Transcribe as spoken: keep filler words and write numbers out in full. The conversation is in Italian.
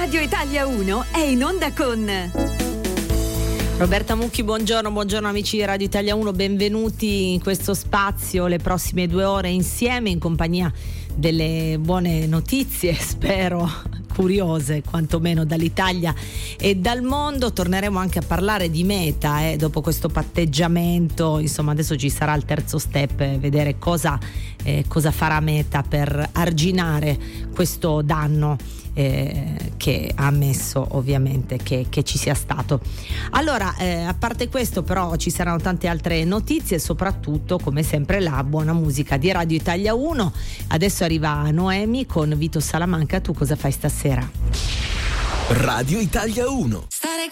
Radio Italia uno è in onda con Roberta Mucchi, buongiorno, buongiorno amici di Radio Italia uno, benvenuti in questo spazio, le prossime due ore insieme in compagnia delle buone notizie, spero curiose quantomeno dall'Italia e dal mondo. Torneremo anche a parlare di Meta eh, dopo questo patteggiamento, insomma adesso ci sarà il terzo step, eh, vedere cosa, eh, cosa farà Meta per arginare questo danno Eh, che ha ammesso ovviamente che, che ci sia stato. Allora eh, a parte questo però ci saranno tante altre notizie e soprattutto come sempre la buona musica di Radio Italia uno. Adesso arriva Noemi con Vito Salamanca. Tu cosa fai stasera? Radio Italia uno.